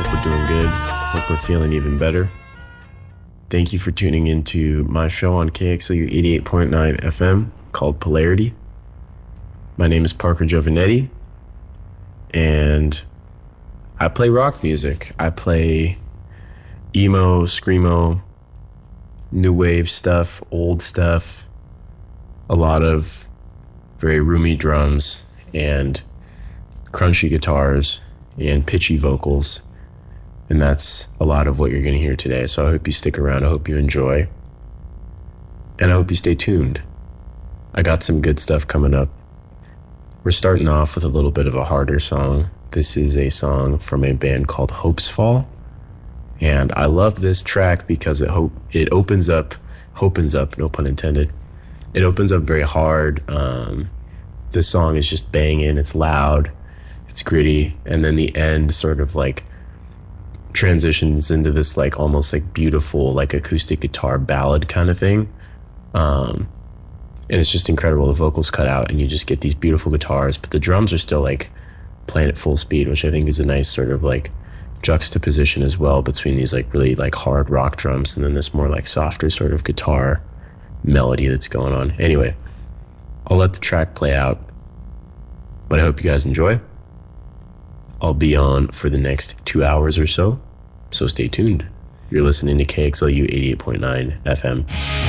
Hope we're doing good. Hope we're feeling even better. Thank you for tuning into my show on KXLU 88.9 FM called Polarity. My name is Parker Giovanetti, and I play rock music. I play emo, screamo, new wave stuff, old stuff, a lot of very roomy drums and crunchy guitars and pitchy vocals. And that's a lot of what you're going to hear today. So I hope you stick around. I hope you enjoy. And I hope you stay tuned. I got some good stuff coming up. We're starting off with a little bit of a harder song. This is a song from a band called Hopes Fall. And I love this track because it opens up, no pun intended. It opens up very hard. This song is just banging. It's loud. It's gritty. And then the end sort of like transitions into this like almost like beautiful like acoustic guitar ballad kind of thing. And it's just incredible. The vocals cut out and you just get these beautiful guitars, but the drums are still like playing at full speed, which I think is a nice sort of like juxtaposition as well between these like really like hard rock drums and then this more like softer sort of guitar melody that's going on. Anyway, I'll let the track play out, but I hope you guys enjoy. I'll be on for the next 2 hours or so stay tuned. You're listening to KXLU 88.9 FM.